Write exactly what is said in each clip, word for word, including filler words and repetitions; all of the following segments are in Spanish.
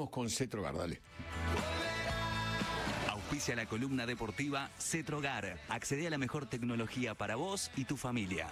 vamos con Cetrogar, dale. Auspicia la columna deportiva Cetrogar. Accede a la mejor tecnología para vos y tu familia.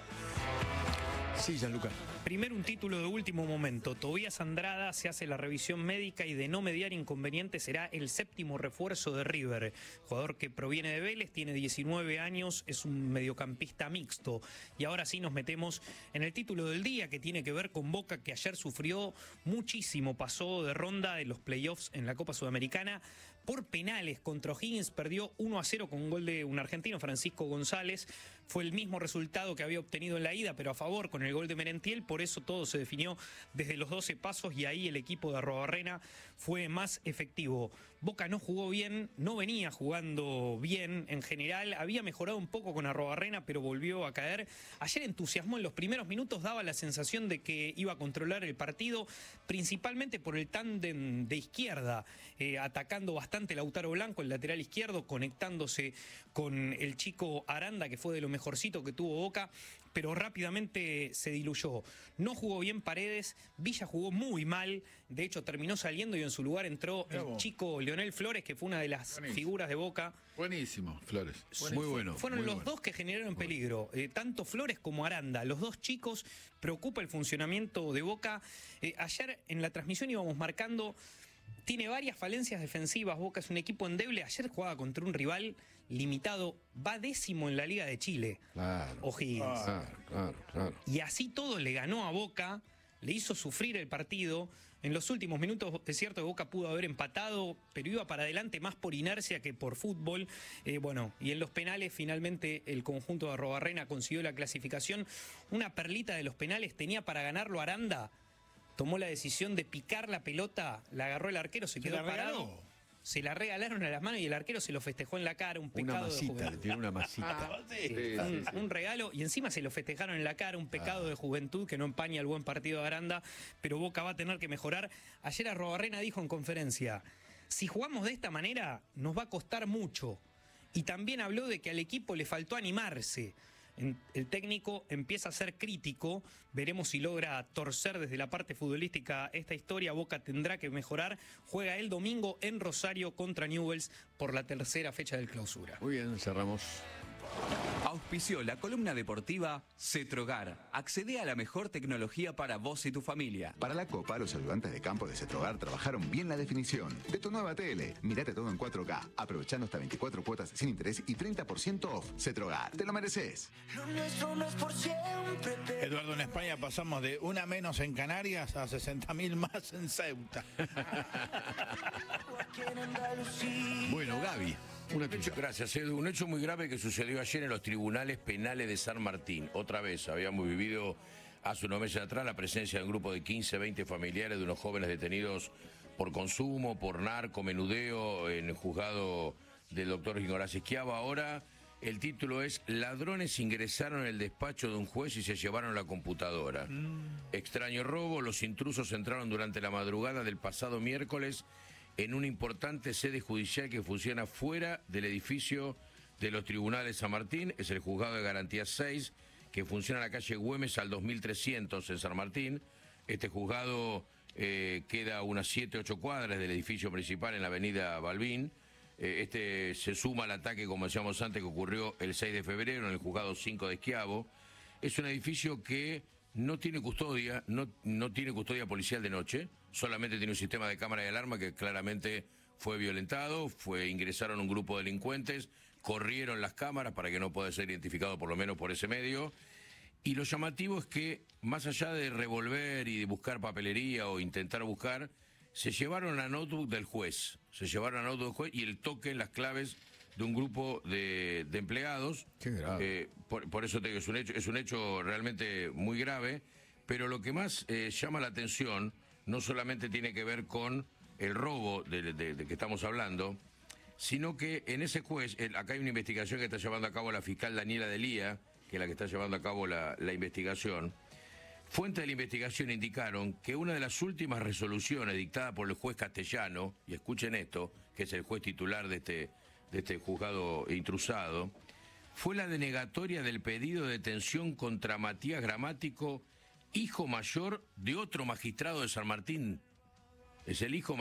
Sí, Gianluca. Primero un título de último momento. Tobías Andrada se hace la revisión médica y de no mediar inconveniente será el séptimo refuerzo de River. Jugador que proviene de Vélez, tiene diecinueve años, es un mediocampista mixto. Y ahora sí nos metemos en el título del día, que tiene que ver con Boca, que ayer sufrió muchísimo. Pasó de ronda de los playoffs en la Copa Sudamericana por penales contra O'Higgins. Perdió uno a cero con un gol de un argentino, Francisco González. Fue el mismo resultado que había obtenido en la ida, pero a favor con el gol de Merentiel. Por eso todo se definió desde los doce pasos y ahí el equipo de Arruabarrena fue más efectivo. Boca no jugó bien, no venía jugando bien en general, había mejorado un poco con Arruabarrena, pero volvió a caer. Ayer entusiasmó en los primeros minutos, daba la sensación de que iba a controlar el partido, principalmente por el tándem de izquierda, eh, atacando bastante Lautaro Blanco, el lateral izquierdo, conectándose con el chico Aranda, que fue de lo mejorcito que tuvo Boca, pero rápidamente se diluyó. No jugó bien Paredes, Villa jugó muy mal, de hecho terminó saliendo y en su lugar entró el chico Leonel Flores, que fue una de las Buenísimo. figuras de Boca. Buenísimo, Flores. Buenísimo. Muy bueno. Fueron muy los bueno. dos que generaron peligro, eh, tanto Flores como Aranda, los dos chicos. Preocupa el funcionamiento de Boca. Eh, ayer en la transmisión íbamos marcando... Tiene varias falencias defensivas. Boca es un equipo endeble. Ayer jugaba contra un rival limitado. Va décimo en la Liga de Chile. Claro. O'Higgins. Claro, claro, claro. Y así todo le ganó a Boca. Le hizo sufrir el partido. En los últimos minutos es cierto que Boca pudo haber empatado, pero iba para adelante más por inercia que por fútbol. Eh, bueno, y en los penales finalmente el conjunto de Arruabarrena consiguió la clasificación. Una perlita de los penales tenía para ganarlo Aranda. Tomó la decisión de picar la pelota, la agarró el arquero, se quedó parado. Se la regalaron a las manos y el arquero se lo festejó en la cara, un pecado una masita, de juventud. le tiró una masita. Ah, sí, sí, un, sí, sí. un regalo, y encima se lo festejaron en la cara, un pecado ah. de juventud que no empaña el buen partido de Aranda, pero Boca va a tener que mejorar. Ayer Arruabarrena dijo en conferencia, si jugamos de esta manera nos va a costar mucho. Y también habló de que al equipo le faltó animarse. El técnico empieza a ser crítico, veremos si logra torcer desde la parte futbolística esta historia. Boca tendrá que mejorar, juega el domingo en Rosario contra Newell's por la tercera fecha del clausura. Muy bien, cerramos. Auspició la columna deportiva Cetrogar. Accede a la mejor tecnología para vos y tu familia. Para la Copa, los ayudantes de campo de Cetrogar trabajaron bien la definición de tu nueva tele. Mirate todo en cuatro K, aprovechando hasta veinticuatro cuotas sin interés y treinta por ciento off. Cetrogar, te lo mereces. Lo nuestro no es por siempre. Eduardo, en España pasamos de una menos en Canarias a sesenta mil más en Ceuta. Bueno, Gaby. Un hecho, gracias, Edu. Un hecho muy grave que sucedió ayer en los tribunales penales de San Martín. Otra vez, habíamos vivido hace unos meses atrás la presencia de un grupo de quince, veinte familiares de unos jóvenes detenidos por consumo, por narco, menudeo, en el juzgado del doctor Nicolás Esquiava. Ahora el título es Ladrones ingresaron en el despacho de un juez y se llevaron la computadora. Mm. Extraño robo, los intrusos entraron durante la madrugada del pasado miércoles en una importante sede judicial que funciona fuera del edificio de los tribunales de San Martín. Es el juzgado de garantía seis, que funciona en la calle Güemes al dos mil trescientos en San Martín. Este juzgado eh, queda a unas siete, ocho cuadras del edificio principal en la avenida Balbín. Eh, este se suma al ataque, como decíamos antes, que ocurrió el seis de febrero en el juzgado cinco de Esquiavo. Es un edificio que no tiene custodia, no, no tiene custodia policial de noche, solamente tiene un sistema de cámara de alarma que claramente fue violentado, fue, ingresaron un grupo de delincuentes, corrieron las cámaras para que no pueda ser identificado por lo menos por ese medio. Y lo llamativo es que, más allá de revolver y de buscar papelería o intentar buscar, se llevaron la notebook del juez, se llevaron la notebook del juez y el token, las claves de un grupo de, de empleados. Qué grave. Eh, por, por eso te digo, es un hecho, es un hecho realmente muy grave, pero lo que más eh, llama la atención no solamente tiene que ver con el robo de, de, de que estamos hablando, sino que en ese juez, el, acá hay una investigación que está llevando a cabo la fiscal Daniela Delía, que es la que está llevando a cabo la, la investigación. Fuentes de la investigación indicaron que una de las últimas resoluciones dictadas por el juez Castellano, y escuchen esto, que es el juez titular de este, de este juzgado intrusado, fue la denegatoria del pedido de detención contra Matías Gramático, hijo mayor de otro magistrado de San Martín. Es el hijo